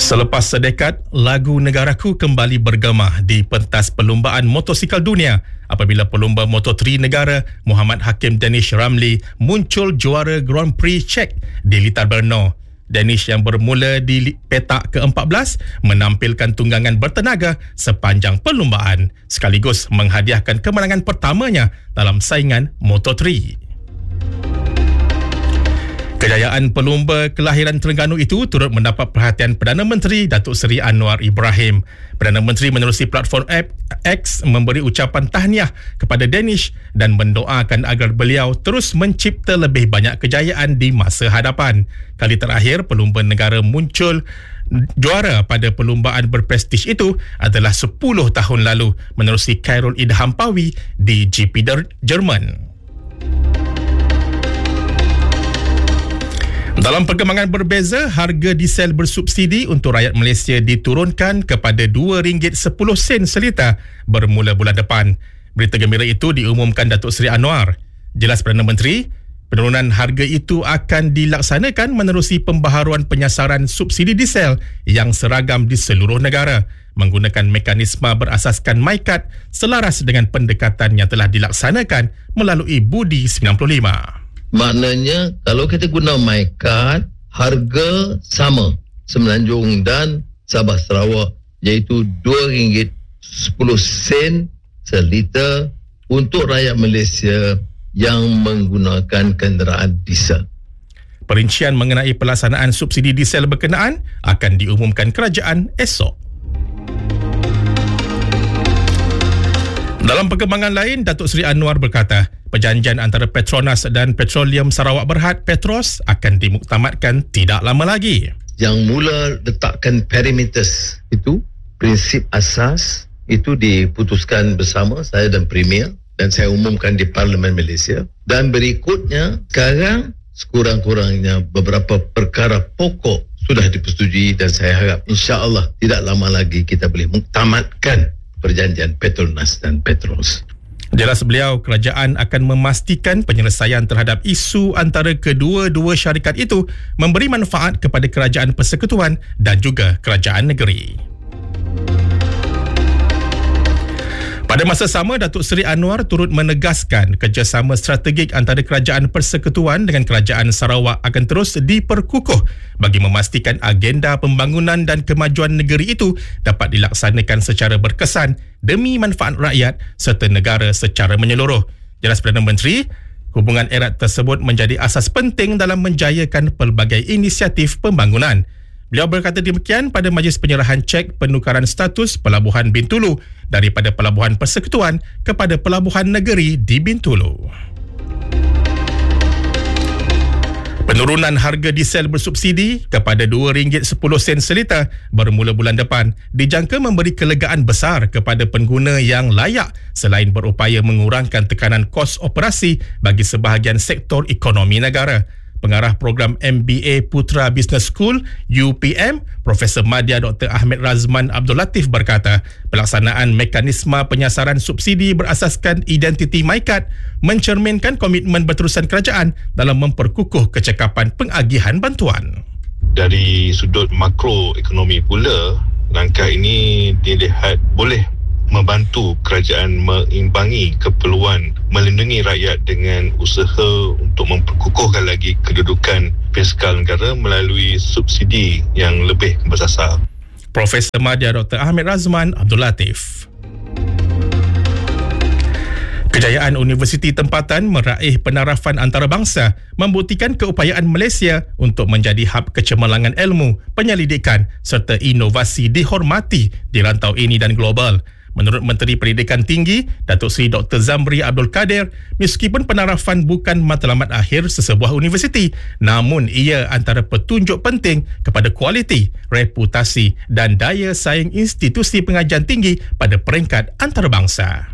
Selepas sedekad, lagu Negaraku kembali bergema di pentas perlumbaan motosikal dunia apabila pelumba Moto3 negara Muhammad Hakim Danish Ramli muncul juara Grand Prix Czech di Litar Brno. Danish yang bermula di petak ke-14 menampilkan tunggangan bertenaga sepanjang perlumbaan sekaligus menghadiahkan kemenangan pertamanya dalam saingan Moto3. Kejayaan pelumba kelahiran Terengganu itu turut mendapat perhatian Perdana Menteri Datuk Seri Anwar Ibrahim. Perdana Menteri menerusi platform X memberi ucapan tahniah kepada Danish dan mendoakan agar beliau terus mencipta lebih banyak kejayaan di masa hadapan. Kali terakhir pelumba negara muncul juara pada perlumbaan berprestij itu adalah 10 tahun lalu menerusi Khairul Idham Pawi di GP Jerman. Dalam perkembangan berbeza, harga diesel bersubsidi untuk rakyat Malaysia diturunkan kepada RM2.10 seliter bermula bulan depan. Berita gembira itu diumumkan Datuk Seri Anwar. Jelas Perdana Menteri, penurunan harga itu akan dilaksanakan menerusi pembaharuan penyasaran subsidi diesel yang seragam di seluruh negara menggunakan mekanisme berasaskan MyCard selaras dengan pendekatan yang telah dilaksanakan melalui Budi 95. Maknanya kalau kita guna MyCard, harga sama Semenanjung dan Sabah Sarawak, iaitu RM2.10 seliter untuk rakyat Malaysia yang menggunakan kenderaan diesel. Perincian mengenai pelaksanaan subsidi diesel berkenaan akan diumumkan kerajaan esok. Dalam perkembangan lain, Datuk Seri Anwar berkata, perjanjian antara Petronas dan Petroleum Sarawak Berhad Petros akan dimuktamadkan tidak lama lagi. Yang mula letakkan parameters itu, prinsip asas itu diputuskan bersama saya dan Premier dan saya umumkan di Parlimen Malaysia. Dan berikutnya, sekarang sekurang-kurangnya beberapa perkara pokok sudah dipersetujui dan saya harap insya-Allah tidak lama lagi kita boleh muktamadkan perjanjian Petronas dan Petros. Jelas beliau, kerajaan akan memastikan penyelesaian terhadap isu antara kedua-dua syarikat itu memberi manfaat kepada kerajaan persekutuan dan juga kerajaan negeri. Pada masa sama, Datuk Seri Anwar turut menegaskan kerjasama strategik antara kerajaan persekutuan dengan kerajaan Sarawak akan terus diperkukuh bagi memastikan agenda pembangunan dan kemajuan negeri itu dapat dilaksanakan secara berkesan demi manfaat rakyat serta negara secara menyeluruh. Jelas Perdana Menteri, hubungan erat tersebut menjadi asas penting dalam menjayakan pelbagai inisiatif pembangunan. Beliau berkata demikian pada majlis penyerahan cek penukaran status Pelabuhan Bintulu daripada Pelabuhan Persekutuan kepada Pelabuhan Negeri di Bintulu. Penurunan harga diesel bersubsidi kepada RM2.10 seliter bermula bulan depan dijangka memberi kelegaan besar kepada pengguna yang layak selain berupaya mengurangkan tekanan kos operasi bagi sebahagian sektor ekonomi negara. Pengarah program MBA Putra Business School UPM, Profesor Madya Dr. Ahmed Razman Abdul Latif berkata, pelaksanaan mekanisme penyasaran subsidi berasaskan identiti MyCard mencerminkan komitmen berterusan kerajaan dalam memperkukuh kecekapan pengagihan bantuan. Dari sudut makroekonomi pula, langkah ini dilihat boleh membantu kerajaan mengimbangi keperluan melindungi rakyat dengan usaha untuk memperkukuhkan lagi kedudukan fiskal negara melalui subsidi yang lebih bersasar. Profesor Madya Dr. Ahmed Razman Abdul Latif. Kejayaan Universiti Tempatan meraih penarafan antarabangsa membuktikan keupayaan Malaysia untuk menjadi hub kecemerlangan ilmu, penyelidikan serta inovasi dihormati di rantau ini dan global. Menurut Menteri Pendidikan Tinggi, Datuk Seri Dr. Zamri Abdul Kadir, meskipun penarafan bukan matlamat akhir sesebuah universiti, namun ia antara petunjuk penting kepada kualiti, reputasi dan daya saing institusi pengajian tinggi pada peringkat antarabangsa.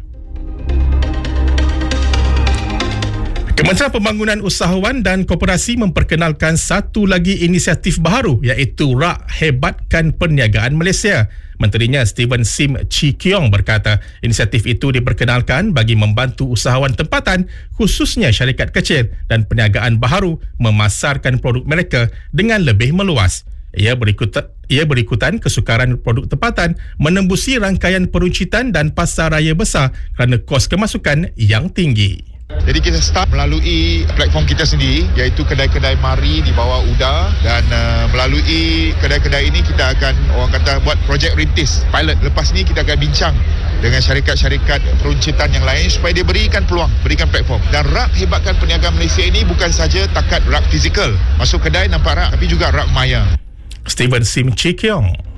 Kementerian Pembangunan Usahawan dan Koperasi memperkenalkan satu lagi inisiatif baharu iaitu RAK Hebatkan Perniagaan Malaysia. Menterinya Steven Sim Chi Kiong berkata inisiatif itu diperkenalkan bagi membantu usahawan tempatan khususnya syarikat kecil dan perniagaan baharu memasarkan produk mereka dengan lebih meluas. Ia berikutan kesukaran produk tempatan menembusi rangkaian peruncitan dan pasar raya besar kerana kos kemasukan yang tinggi. Jadi kita start melalui platform kita sendiri, iaitu kedai-kedai mari di bawah UDA, dan melalui kedai-kedai ini kita akan orang kata buat projek rintis pilot. Lepas ni kita akan bincang dengan syarikat-syarikat peruncitan yang lain supaya dia berikan peluang, berikan platform. Dan rak hebatkan perniagaan Malaysia ini bukan saja takat rak fizikal, masuk kedai nampak rak, tapi juga rak maya. Steven Sim Chikyong.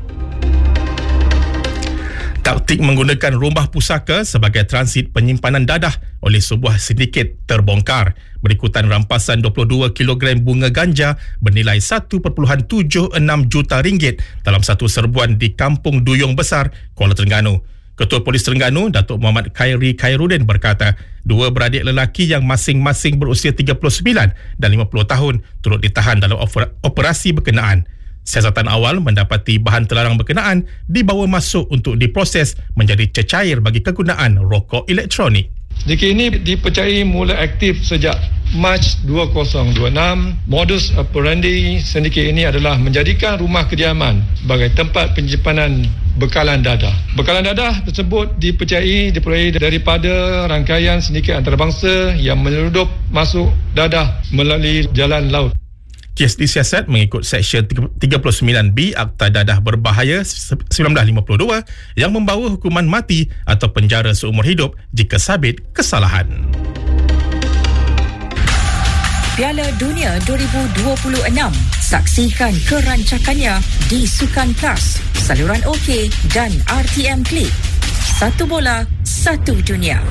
Taktik menggunakan rumah pusaka sebagai transit penyimpanan dadah oleh sebuah sindiket terbongkar. Berikutan rampasan 22 kg bunga ganja bernilai 1.76 juta ringgit dalam satu serbuan di Kampung Duyung Besar, Kuala Terengganu. Ketua Polis Terengganu, Datuk Muhammad Khairi Khairuddin berkata, dua beradik lelaki yang masing-masing berusia 39 dan 50 tahun turut ditahan dalam operasi berkenaan. Siasatan awal mendapati bahan terlarang berkenaan dibawa masuk untuk diproses menjadi cecair bagi kegunaan rokok elektronik. Sindiket ini dipercayai mula aktif sejak Mac 2026. Modus operandi sindiket ini adalah menjadikan rumah kediaman sebagai tempat penyimpanan bekalan dadah. Bekalan dadah tersebut diperoleh daripada rangkaian sindiket antarabangsa yang menyeludup masuk dadah melalui jalan laut. Kes disiasat mengikut Seksyen 39B Akta Dadah Berbahaya 1952 yang membawa hukuman mati atau penjara seumur hidup jika sabit kesalahan. Piala Dunia 2026. Saksikan kerancakannya di Sukan Plus, saluran OK dan RTM Klik. Satu bola, satu dunia.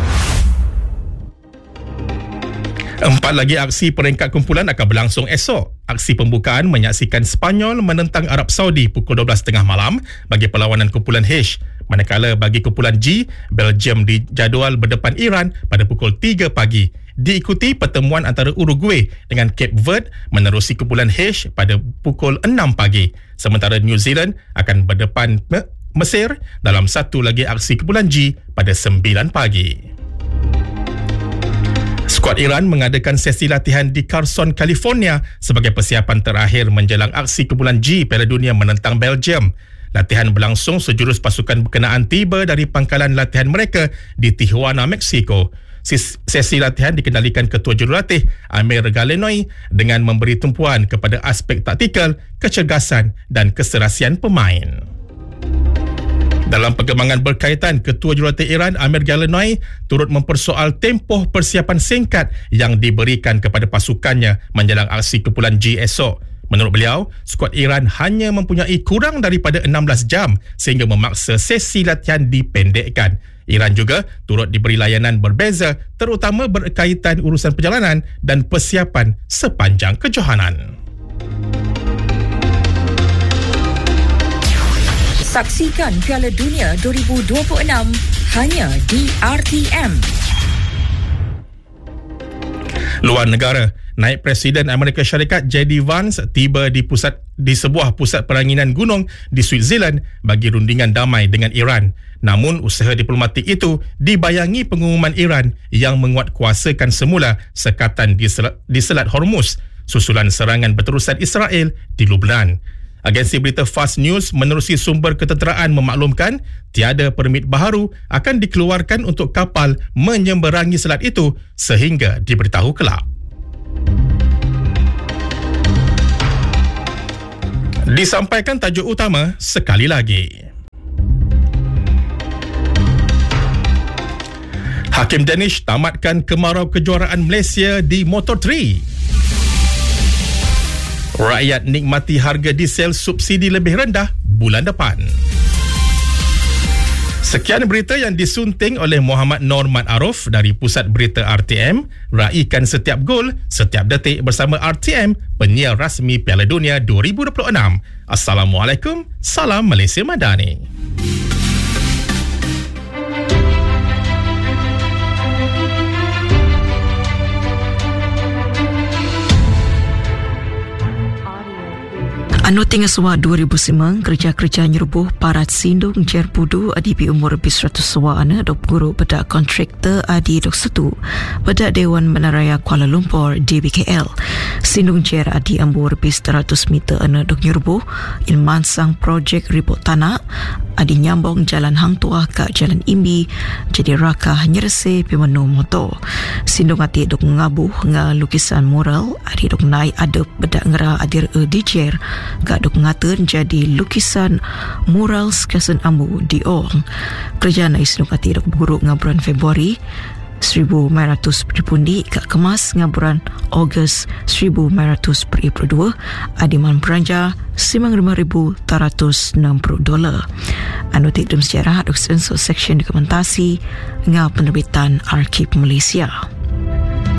4 lagi aksi peringkat kumpulan akan berlangsung esok. Aksi pembukaan menyaksikan Sepanyol menentang Arab Saudi pukul 12.30 malam bagi perlawanan kumpulan H. Manakala bagi kumpulan G, Belgium dijadual berdepan Iran pada pukul 3 pagi. Diikuti pertemuan antara Uruguay dengan Cape Verde menerusi kumpulan H pada pukul 6 pagi. Sementara New Zealand akan berdepan Mesir dalam satu lagi aksi kumpulan G pada 9 pagi. Skuad Iran mengadakan sesi latihan di Carson, California sebagai persiapan terakhir menjelang aksi kumpulan G Piala Dunia menentang Belgium. Latihan berlangsung sejurus pasukan berkenaan tiba dari pangkalan latihan mereka di Tijuana, Mexico. Sesi latihan dikendalikan Ketua Jurulatih Amir Galenoi dengan memberi tumpuan kepada aspek taktikal, kecergasan dan keserasian pemain. Dalam perkembangan berkaitan, Ketua Jurulatih Iran Amir Galenoi turut mempersoal tempoh persiapan singkat yang diberikan kepada pasukannya menjelang aksi kumpulan G esok. Menurut beliau, skuad Iran hanya mempunyai kurang daripada 16 jam sehingga memaksa sesi latihan dipendekkan. Iran juga turut diberi layanan berbeza terutama berkaitan urusan perjalanan dan persiapan sepanjang kejohanan. Saksikan Piala Dunia 2026 hanya di RTM. Luar negara, Naib Presiden Amerika Syarikat J.D. Vance tiba di sebuah pusat peranginan gunung di Switzerland bagi rundingan damai dengan Iran. Namun usaha diplomatik itu dibayangi pengumuman Iran yang menguatkuasakan semula sekatan di Selat Hormuz susulan serangan berterusan Israel di Lubnan. Agensi berita Fast News menerusi sumber ketenteraan memaklumkan tiada permit baharu akan dikeluarkan untuk kapal menyeberangi selat itu sehingga diberitahu kelak. Disampaikan tajuk utama sekali lagi. Hakim Danish tamatkan kemarau kejuaraan Malaysia di Motor3. Rakyat nikmati harga diesel subsidi lebih rendah bulan depan. Sekian berita yang disunting oleh Muhammad Norman Arif dari Pusat Berita RTM. Raikan setiap gol, setiap detik bersama RTM, penyiar rasmi Piala Dunia 2026. Assalamualaikum, salam Malaysia Madani. Anu tengah suwa 2009 kerja-kerja nyerubuh parat sindung jer pudu adi pi umur lebih 100 suwa ana dok guru pada kontraktor adi dok setu pada Dewan Bandaraya Kuala Lumpur DBKL. Sindung jer adi ambur lebih 100 meter ana dok nyerubuh in mansang projek ribut tanah adi nyambung jalan Hang Tuah ke jalan Imbi jadi rakah nyerese pi menu motor. Sindung ati dok ngabuh nga lukisan mural adi dok naik adep bedak ngera adir dijer gak dok ngatur jadi lukisan mural skasen ambu di Ong. Kerjaan isnuk ati dok guru ngaburan Februari 1900 peripundi kak kemas ngaburan Ogos 1900 peripu 2 adiman belanja $5,360. Anu tikdum sejarah dok sensor seksyen dokumentasi nga penerbitan Arkib Malaysia.